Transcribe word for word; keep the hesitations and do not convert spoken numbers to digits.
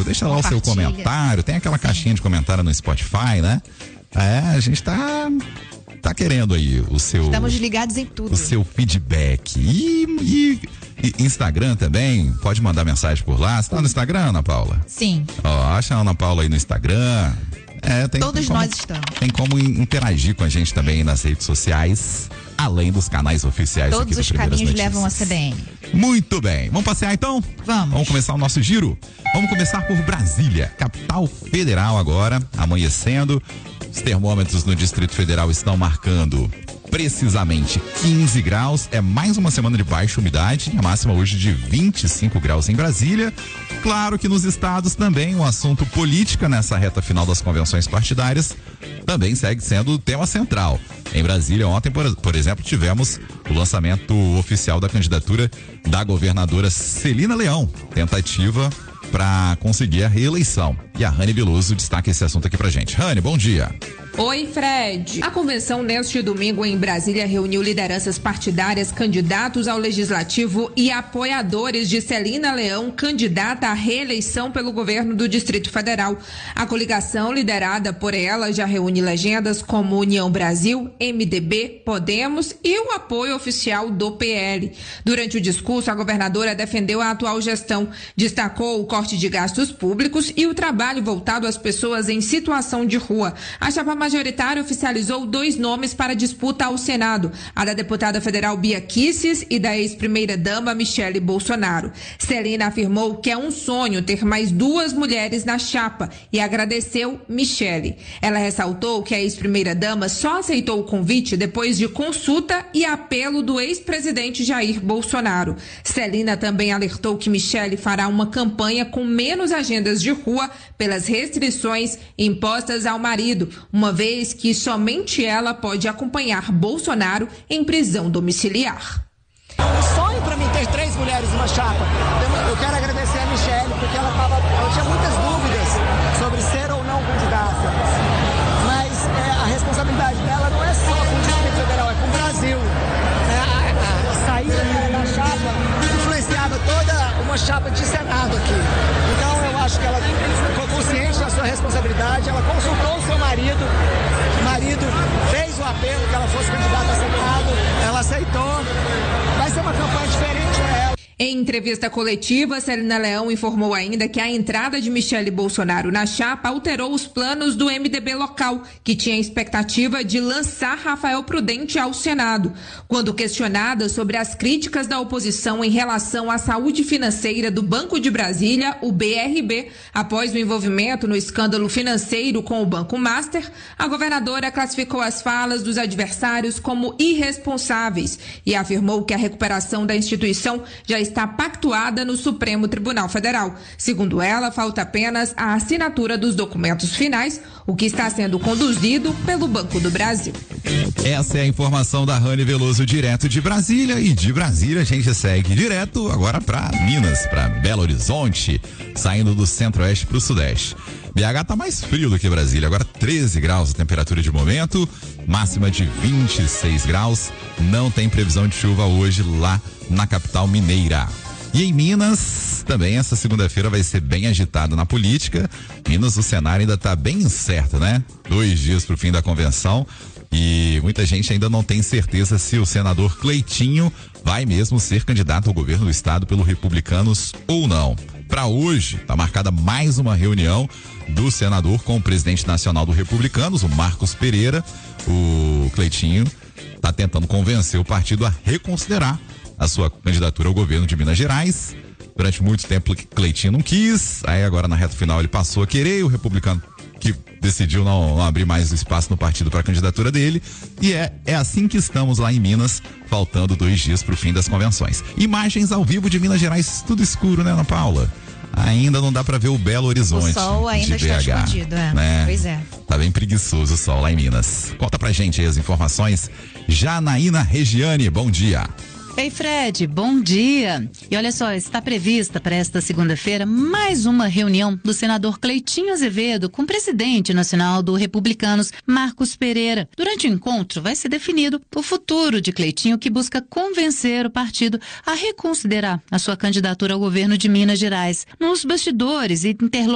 deixa lá o seu comentário, tem aquela caixinha de comentário no Spotify, né? É, a gente tá, tá querendo aí o seu... Estamos ligados em tudo. O seu feedback. E, e, e Instagram também, pode mandar mensagem por lá. Você tá no Instagram, Ana Paula? Sim. Ó, acha a Ana Paula aí no Instagram. É, tem, Todos tem como, nós estamos. Tem como interagir com a gente também nas redes sociais, além dos canais oficiais. Todos aqui do os Primeiras caminhos Notícias. levam a C B N. Muito bem. Vamos passear então? Vamos. Vamos começar o nosso giro? Vamos começar por Brasília, capital federal agora, amanhecendo. Os termômetros no Distrito Federal estão marcando precisamente quinze graus. É mais uma semana de baixa umidade. A máxima hoje de vinte e cinco graus em Brasília. Claro que nos estados também o assunto política nessa reta final das convenções partidárias também segue sendo o tema central. Em Brasília, ontem, por, por exemplo, tivemos o lançamento oficial da candidatura da governadora Celina Leão, tentativa para conseguir a reeleição. E a Rani Veloso destaca esse assunto aqui pra gente. Rani, bom dia. Oi, Fred. A convenção neste domingo em Brasília reuniu lideranças partidárias, candidatos ao legislativo e apoiadores de Celina Leão, candidata à reeleição pelo governo do Distrito Federal. A coligação liderada por ela já reúne legendas como União Brasil, M D B, Podemos e o apoio oficial do P L. Durante o discurso, a governadora defendeu a atual gestão, destacou o corte de gastos públicos e o trabalho voltado às pessoas em situação de rua. A chapa majoritária oficializou dois nomes para disputa ao Senado, a da deputada federal Bia Kicis e da ex-primeira-dama Michele Bolsonaro. Celina afirmou que é um sonho ter mais duas mulheres na chapa e agradeceu Michele. Ela ressaltou que a ex-primeira-dama só aceitou o convite depois de consulta e apelo do ex-presidente Jair Bolsonaro. Celina também alertou que Michele fará uma campanha com menos agendas de rua pelas restrições impostas ao marido, uma vez que somente ela pode acompanhar Bolsonaro em prisão domiciliar. É um sonho para mim ter três mulheres numa chapa. Eu quero agradecer a Michele, porque ela, tava, ela tinha muitas dúvidas sobre ser ou não candidata. Mas é, a responsabilidade dela não é só com o Distrito Federal, é com o Brasil. É, a, a saída dela da chapa influenciava toda uma chapa de Senado aqui. Então eu acho que ela ficou consciente da sua responsabilidade, ela consultou o seu marido, o marido fez o apelo que ela fosse candidata a Senado, ela aceitou. Vai ser uma campanha diferente para ela. Em entrevista coletiva, Celina Leão informou ainda que a entrada de Michele Bolsonaro na chapa alterou os planos do M D B local, que tinha a expectativa de lançar Rafael Prudente ao Senado. Quando questionada sobre as críticas da oposição em relação à saúde financeira do Banco de Brasília, o B R B, após o envolvimento no escândalo financeiro com o Banco Master, a governadora classificou as falas dos adversários como irresponsáveis e afirmou que a recuperação da instituição já está pactuada no Supremo Tribunal Federal. Segundo ela, falta apenas a assinatura dos documentos finais, o que está sendo conduzido pelo Banco do Brasil. Essa é a informação da Rani Veloso, direto de Brasília. E de Brasília a gente segue direto agora para Minas, para Belo Horizonte, saindo do centro-oeste para o sudeste. B H tá mais frio do que Brasília, agora treze graus a temperatura de momento, máxima de vinte e seis graus, não tem previsão de chuva hoje lá na capital mineira. E em Minas, também essa segunda-feira vai ser bem agitada na política. Minas, o cenário ainda tá bem incerto, né? Dois dias pro fim da convenção e muita gente ainda não tem certeza se o senador Cleitinho vai mesmo ser candidato ao governo do estado pelo Republicanos ou não. Para hoje, está marcada mais uma reunião do senador com o presidente nacional do Republicanos, o Marcos Pereira. O Cleitinho está tentando convencer o partido a reconsiderar a sua candidatura ao governo de Minas Gerais. Durante muito tempo, Cleitinho não quis, aí agora na reta final ele passou a querer, o republicano que decidiu não, não abrir mais espaço no partido para a candidatura dele, e é, é assim que estamos lá em Minas, faltando dois dias para o fim das convenções. Imagens ao vivo de Minas Gerais, tudo escuro, né, Ana Paula? Ainda não dá para ver o Belo Horizonte. O sol ainda está escondido, é. Né? Pois é. Tá bem preguiçoso o sol lá em Minas. Conta pra gente aí as informações. Janaína Regiane, bom dia. Ei, Fred, bom dia. E olha só, está prevista para esta segunda-feira mais uma reunião do senador Cleitinho Azevedo com o presidente nacional do Republicanos, Marcos Pereira. Durante o encontro vai ser definido o futuro de Cleitinho, que busca convencer o partido a reconsiderar a sua candidatura ao governo de Minas Gerais. Nos bastidores e interlocutores